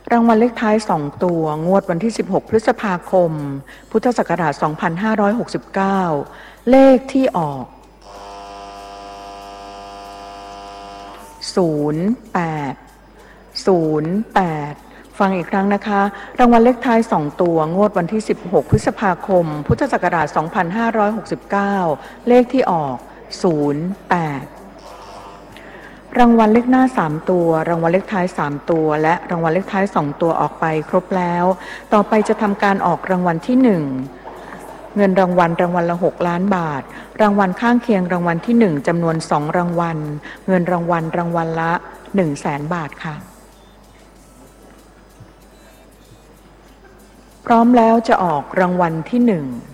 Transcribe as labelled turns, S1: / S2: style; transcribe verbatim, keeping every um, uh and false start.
S1: รางวัลเลขท้ายสองตัวงวดวันที่สิบหกพฤษภาคมพุทธศักราชสองพันห้าร้อยหกสิบเก้าเลขที่ออกศูนย์ แปด ศูนย์ แปดฟังอีกครั้งนะคะรางวัลเลขท้ายสองตัวงวดวันที่สิบหกพฤษภาคมพุทธศักราชสองพันห้าร้อยหกสิบเก้าเลขที่ออกศูนย์ แปดรางวัลเลขหน้าสามตัวรางวัลเลขท้ายสามตัวและรางวัลเลขท้ายสองตัวออกไปครบแล้วต่อไปจะทำการออกรางวัลที่หนึ่งเงินรางวัลรางวัลละหกล้านบาทรางวัลข้างเคียงรางวัลที่หนึ่งจำนวนสองรางวัลเงินรางวัลรางวัลละหนึ่งแสนบาทค่ะพร้อมแล้วจะออกรางวัลที่หนึ่ง